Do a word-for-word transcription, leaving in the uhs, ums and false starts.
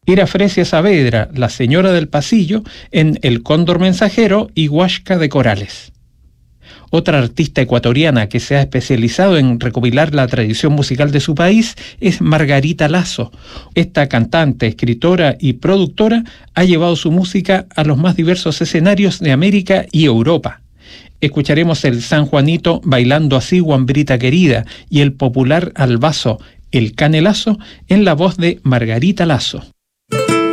Ira Fresia Saavedra, la señora del pasillo, en El Cóndor Mensajero y Huasca de Corales. Otra artista ecuatoriana que se ha especializado en recopilar la tradición musical de su país es Margarita Lazo. Esta cantante, escritora y productora ha llevado su música a los más diversos escenarios de América y Europa. Escucharemos el San Juanito Bailando Así, Guambrita Querida, y el popular albazo El Canelazo en la voz de Margarita Lazo.